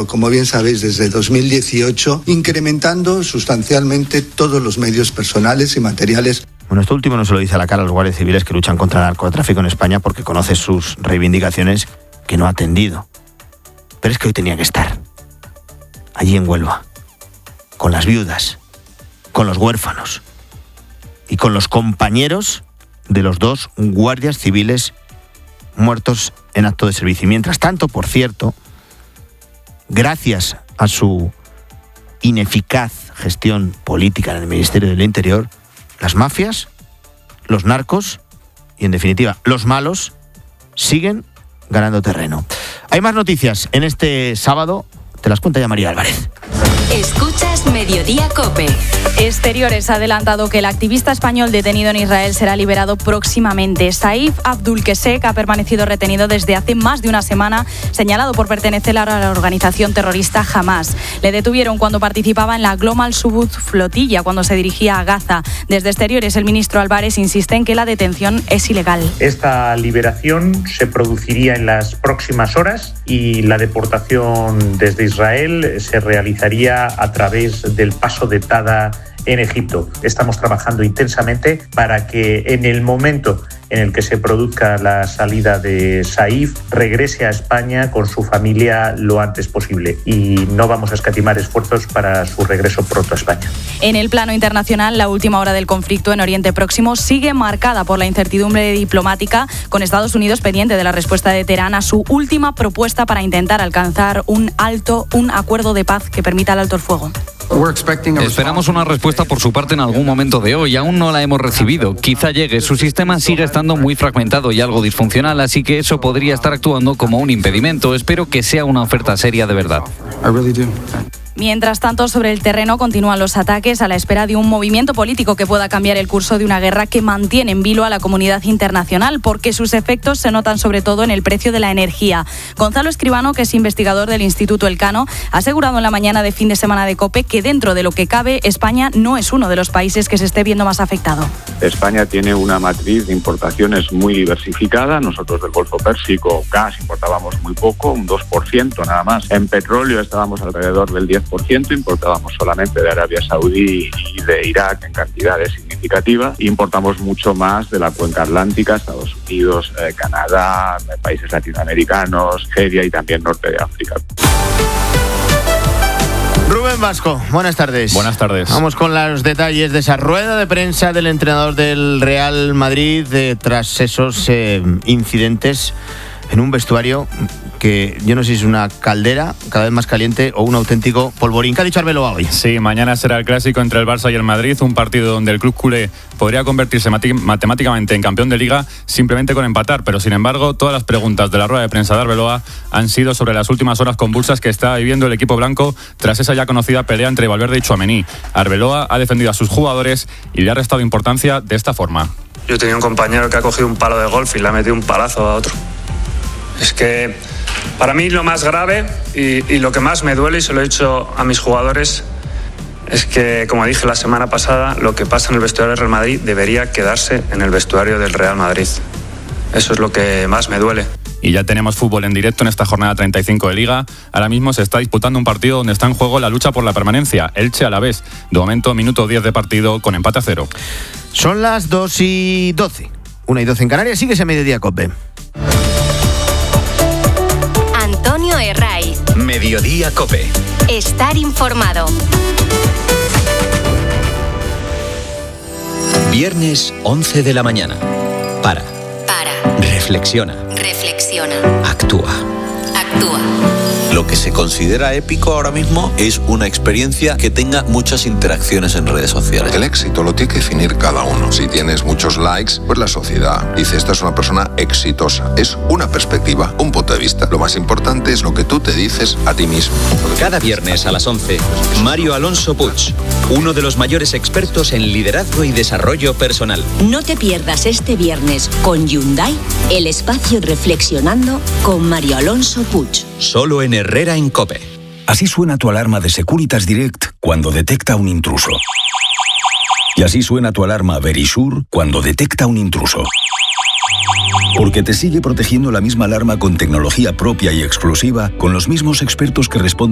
como bien sabéis, desde 2018, incrementando sustancialmente todos los medios personales y materiales. Bueno, esto último no se lo dice a la cara a los guardias civiles que luchan contra el narcotráfico en España porque conoce sus reivindicaciones que no ha atendido. Pero es que hoy tenía que estar allí en Huelva, con las viudas, con los huérfanos y con los compañeros de los 2 guardias civiles muertos en acto de servicio. Y mientras tanto, por cierto, gracias a su ineficaz gestión política en el Ministerio del Interior, las mafias, los narcos y, en definitiva, los malos siguen ganando terreno. Hay más noticias en este sábado. Te las cuenta ya María Álvarez. Escuchas Mediodía COPE. Exteriores ha adelantado que el activista español detenido en Israel será liberado próximamente. Saif Abdulkesek ha permanecido retenido desde hace más de una semana, señalado por pertenecer a la organización terrorista Hamas. Le detuvieron cuando participaba en la Global Subud Flotilla, cuando se dirigía a Gaza. Desde Exteriores, el ministro Álvarez insiste en que la detención es ilegal. Esta liberación se produciría en las próximas horas y la deportación desde Israel se realizaría a través del paso de Tada en Egipto. Estamos trabajando intensamente para que en el momento en el que se produzca la salida de Saif, regrese a España con su familia lo antes posible y no vamos a escatimar esfuerzos para su regreso pronto a España. En el plano internacional, la última hora del conflicto en Oriente Próximo sigue marcada por la incertidumbre diplomática, con Estados Unidos pendiente de la respuesta de Teherán a su última propuesta para intentar alcanzar un acuerdo de paz que permita el alto el fuego. Esperamos una respuesta por su parte en algún momento de hoy. Aún no la hemos recibido. Quizá llegue. Su sistema sigue estando muy fragmentado y algo disfuncional, así que eso podría estar actuando como un impedimento. Espero que sea una oferta seria de verdad. Mientras tanto, sobre el terreno continúan los ataques a la espera de un movimiento político que pueda cambiar el curso de una guerra que mantiene en vilo a la comunidad internacional, porque sus efectos se notan sobre todo en el precio de la energía. Gonzalo Escribano, que es investigador del Instituto Elcano, ha asegurado en la mañana de fin de semana de COPE que dentro de lo que cabe, España no es uno de los países que se esté viendo más afectado. España tiene una matriz de importaciones muy diversificada. Nosotros del Golfo Pérsico gas importábamos muy poco, un 2% nada más. En petróleo estábamos alrededor del 10%, importábamos solamente de Arabia Saudí y de Irak en cantidades significativas. Importamos mucho más de la cuenca atlántica, Estados Unidos, Canadá, países latinoamericanos, Nigeria y también norte de África. Rubén Vasco, buenas tardes. Buenas tardes. Vamos con los detalles de esa rueda de prensa del entrenador del Real Madrid tras esos incidentes en un vestuario que yo no sé si es una caldera cada vez más caliente o un auténtico polvorín. ¿Qué ha dicho Arbeloa hoy? Sí, mañana será el clásico entre el Barça y el Madrid, un partido donde el club culé podría convertirse matemáticamente en campeón de Liga simplemente con empatar, pero sin embargo todas las preguntas de la rueda de prensa de Arbeloa han sido sobre las últimas horas convulsas que está viviendo el equipo blanco tras esa ya conocida pelea entre Valverde y Tchouaméni. Arbeloa ha defendido a sus jugadores y le ha restado importancia de esta forma. Yo tenía un compañero que ha cogido un palo de golf y le ha metido un palazo a otro. Es que para mí lo más grave y lo que más me duele, y se lo he dicho a mis jugadores, es que, como dije la semana pasada, lo que pasa en el vestuario del Real Madrid debería quedarse en el vestuario del Real Madrid. Eso es lo que más me duele. Y ya tenemos fútbol en directo en esta jornada 35 de Liga. Ahora mismo se está disputando un partido donde está en juego la lucha por la permanencia. Elche-Alavés. De momento, minuto 10 de partido con empate a 0. Son las 2:12. 1:12 en Canarias. Sigue ese Mediodía COPE. Antonio Herraiz. Mediodía COPE. Estar informado. Viernes 11 de la mañana. Para. Reflexiona. Actúa. Lo que se considera épico ahora mismo es una experiencia que tenga muchas interacciones en redes sociales. El éxito lo tiene que definir cada uno. Si tienes muchos likes, pues la sociedad dice esta es una persona exitosa. Es una perspectiva, un punto de vista. Lo más importante es lo que tú te dices a ti mismo. Cada viernes a las 11, Mario Alonso Puig, uno de los mayores expertos en liderazgo y desarrollo personal. No te pierdas este viernes con Hyundai el espacio Reflexionando con Mario Alonso Puig. Solo en Herrera en COPE. Así suena tu alarma de Securitas Direct cuando detecta un intruso. Y así suena tu alarma Verisure cuando detecta un intruso. Porque te sigue protegiendo la misma alarma con tecnología propia y exclusiva, con los mismos expertos que responden